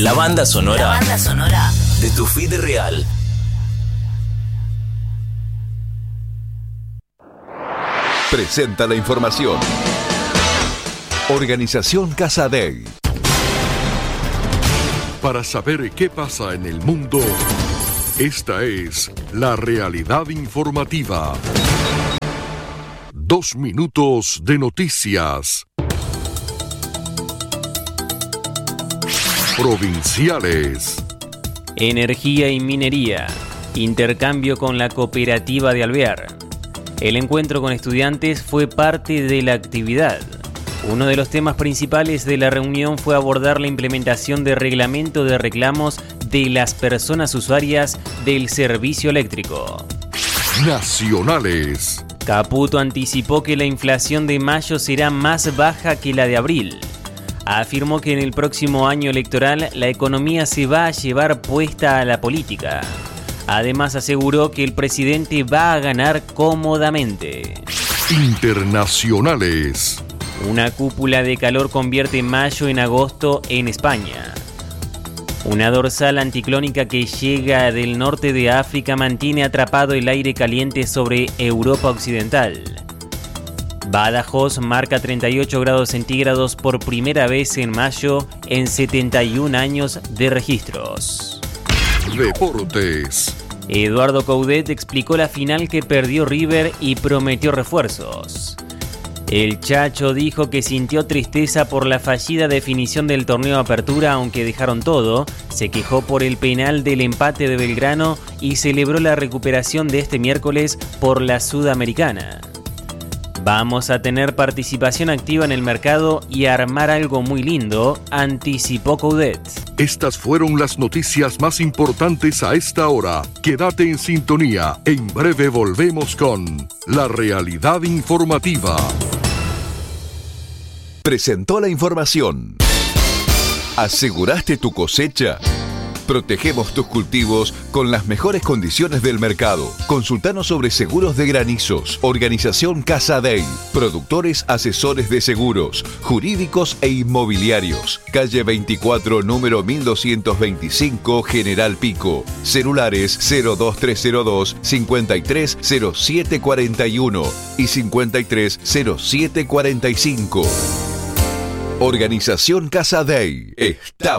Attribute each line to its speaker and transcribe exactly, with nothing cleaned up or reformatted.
Speaker 1: La banda sonora.
Speaker 2: La banda sonora
Speaker 1: de tu feed real.
Speaker 3: Presenta la información. Organización Casadei.
Speaker 4: Para saber qué pasa en el mundo, esta es la realidad informativa. Dos minutos de noticias. Provinciales.
Speaker 5: Energía y minería. Intercambio con la cooperativa de Alvear. El encuentro con estudiantes fue parte de la actividad. Uno de los temas principales de la reunión fue abordar la implementación de reglamento de reclamos de las personas usuarias del servicio eléctrico.
Speaker 4: Nacionales.
Speaker 5: Caputo anticipó que la inflación de mayo será más baja que la de abril. Afirmó que en el próximo año electoral la economía se va a llevar puesta a la política. Además aseguró que el presidente va a ganar cómodamente.
Speaker 4: Internacionales.
Speaker 5: Una cúpula de calor convierte mayo en agosto en España. Una dorsal anticiclónica que llega del norte de África mantiene atrapado el aire caliente sobre Europa Occidental. Badajoz marca treinta y ocho grados centígrados por primera vez en mayo en setenta y un años de registros.
Speaker 4: Deportes.
Speaker 5: Eduardo Coudet explicó la final que perdió River y prometió refuerzos. El Chacho dijo que sintió tristeza por la fallida definición del torneo Apertura, aunque dejaron todo. Se quejó por el penal del empate de Belgrano y celebró la recuperación de este miércoles por la Sudamericana. Vamos a tener participación activa en el mercado y armar algo muy lindo, anticipó Coudet.
Speaker 4: Estas fueron las noticias más importantes a esta hora. Quédate en sintonía. En breve volvemos con La Realidad Informativa.
Speaker 3: Presentó la información. ¿Aseguraste tu cosecha? Protegemos tus cultivos con las mejores condiciones del mercado. Consultanos sobre seguros de granizos. Organización Casadei. Productores asesores de seguros, jurídicos e inmobiliarios. Calle veinticuatro, número mil doscientos veinticinco, General Pico. Celulares cero dos tres cero dos, cincuenta y tres cero siete cuarenta y uno y cincuenta y tres cero siete cuarenta y cinco. Organización Casadei. Estamos